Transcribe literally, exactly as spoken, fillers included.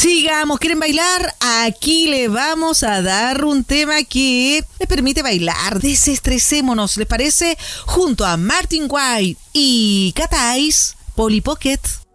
Sigamos, ¿quieren bailar? Aquí le vamos a dar un tema que les permite bailar. Desestresémonos, ¿les parece? Junto a Martin White y Cat Eyes, Polly Pocket.